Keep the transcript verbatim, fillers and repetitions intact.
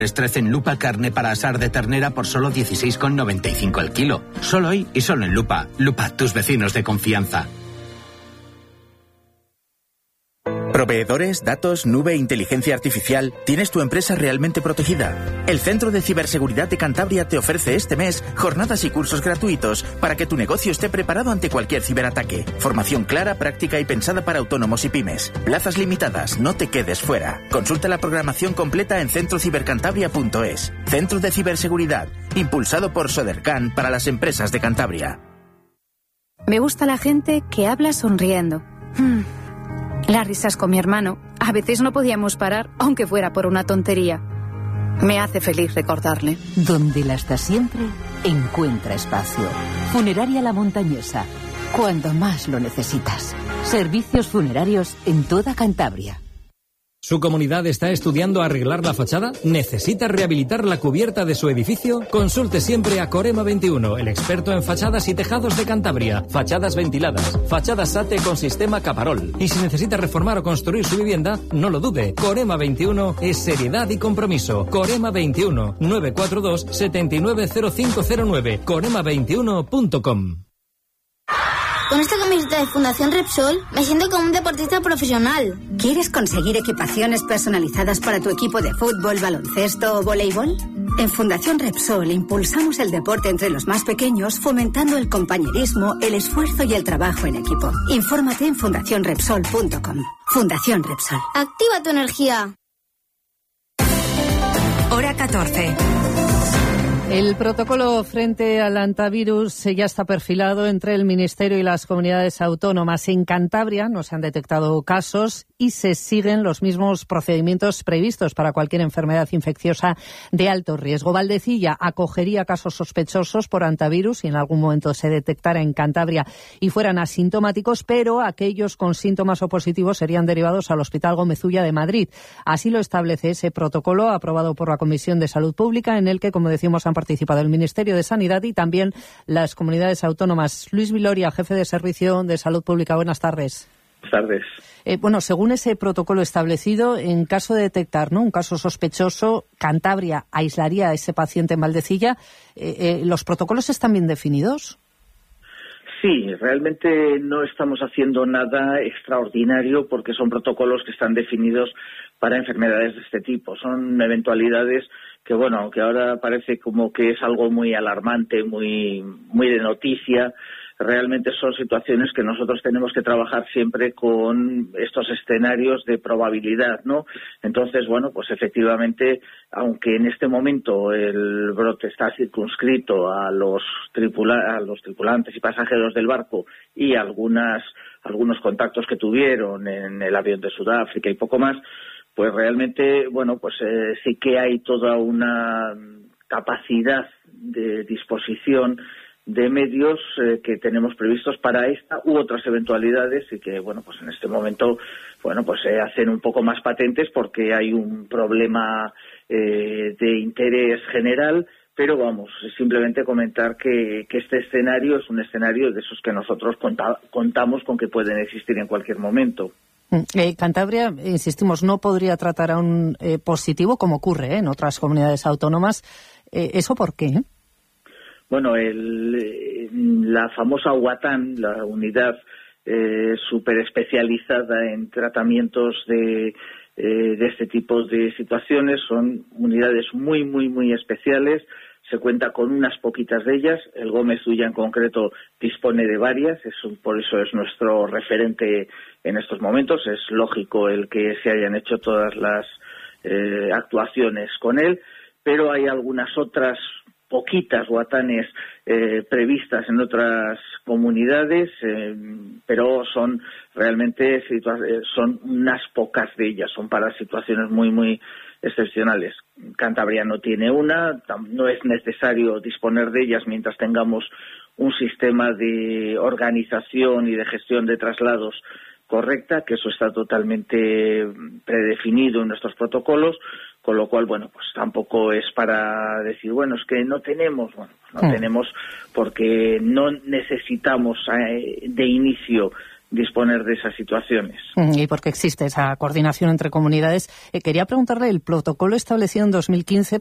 trece en Lupa carne para asar de ternera por solo dieciséis con noventa y cinco el kilo. Solo hoy y solo en Lupa. Lupa, tus vecinos de confianza. Proveedores, datos, nube, inteligencia artificial. ¿Tienes tu empresa realmente protegida? El Centro de Ciberseguridad de Cantabria te ofrece este mes jornadas y cursos gratuitos para que tu negocio esté preparado ante cualquier ciberataque. Formación clara, práctica y pensada para autónomos y pymes. Plazas limitadas, no te quedes fuera. Consulta la programación completa en centro cibercantabria punto es. Centro de Ciberseguridad, impulsado por Sodercan para las empresas de Cantabria. Me gusta la gente que habla sonriendo. Hmm. Las risas con mi hermano. A veces no podíamos parar, aunque fuera por una tontería. Me hace feliz recordarle. Donde la está siempre, encuentra espacio. Funeraria La Montañesa. Cuando más lo necesitas. Servicios funerarios en toda Cantabria. ¿Su comunidad está estudiando arreglar la fachada? ¿Necesita rehabilitar la cubierta de su edificio? Consulte siempre a Corema veintiuno, el experto en fachadas y tejados de Cantabria. Fachadas ventiladas, fachadas SATE con sistema Caparol. Y si necesita reformar o construir su vivienda, no lo dude. Corema veintiuno es seriedad y compromiso. Corema veintiuno, nueve cuatro dos, siete nueve cero cinco cero nueve. corema veintiuno punto com. Con esta camiseta de Fundación Repsol me siento como un deportista profesional. ¿Quieres conseguir equipaciones personalizadas para tu equipo de fútbol, baloncesto o voleibol? En Fundación Repsol impulsamos el deporte entre los más pequeños, fomentando el compañerismo, el esfuerzo y el trabajo en equipo. Infórmate en fundación repsol punto com. Fundación Repsol. Activa tu energía. Hora catorce. El protocolo frente al antivirus ya está perfilado entre el Ministerio y las comunidades autónomas. En Cantabria no se han detectado casos y se siguen los mismos procedimientos previstos para cualquier enfermedad infecciosa de alto riesgo. Valdecilla acogería casos sospechosos por antivirus si en algún momento se detectara en Cantabria y fueran asintomáticos, pero aquellos con síntomas o positivos serían derivados al Hospital Gómez Ulla de Madrid. Así lo establece ese protocolo aprobado por la Comisión de Salud Pública, en el que, como decimos, han participado el Ministerio de Sanidad y también las comunidades autónomas. Luis Viloria, jefe de Servicio de Salud Pública. Buenas tardes. Buenas tardes. Eh, bueno, según ese protocolo establecido, en caso de detectar, ¿no?, un caso sospechoso, Cantabria aislaría a ese paciente en Valdecilla. Eh, eh, ¿Los protocolos están bien definidos? Sí, realmente no estamos haciendo nada extraordinario porque son protocolos que están definidos para enfermedades de este tipo. Son eventualidades que, bueno, aunque ahora parece como que es algo muy alarmante, muy, muy de noticia, realmente son situaciones que nosotros tenemos que trabajar siempre con estos escenarios de probabilidad, ¿no? Entonces, bueno, pues efectivamente, aunque en este momento el brote está circunscrito a los tripula- a los tripulantes y pasajeros del barco y algunas algunos contactos que tuvieron en el avión de Sudáfrica y poco más, pues realmente, bueno, pues eh, sí que hay toda una capacidad de disposición de medios eh, que tenemos previstos para esta u otras eventualidades y que, bueno, pues en este momento, bueno, pues se hacen un poco más patentes porque hay un problema eh, de interés general, pero vamos, simplemente comentar que, que este escenario es un escenario de esos que nosotros conta, contamos con que pueden existir en cualquier momento. Eh, Cantabria, insistimos, no podría tratar a un eh, positivo como ocurre eh, en otras comunidades autónomas. Eh, ¿Eso por qué? Bueno, el, la famosa UATAN, la unidad eh, súper especializada en tratamientos de, eh, de este tipo de situaciones, son unidades muy, muy, muy especiales. Se cuenta con unas poquitas de ellas. El Gómez Ulla en concreto dispone de varias, eso, por eso es nuestro referente en estos momentos. Es lógico el que se hayan hecho todas las eh, actuaciones con él, pero hay algunas otras poquitas guatanes eh, previstas en otras comunidades, eh, pero son realmente situa- son unas pocas de ellas, son para situaciones muy, muy excepcionales. Cantabria no tiene una, no es necesario disponer de ellas mientras tengamos un sistema de organización y de gestión de traslados correcta, que eso está totalmente predefinido en nuestros protocolos, con lo cual, bueno, pues tampoco es para decir, bueno, es que no tenemos, bueno, no mm. tenemos porque no necesitamos eh, de inicio disponer de esas situaciones. Y porque existe esa coordinación entre comunidades, eh, quería preguntarle, el protocolo establecido en dos mil quince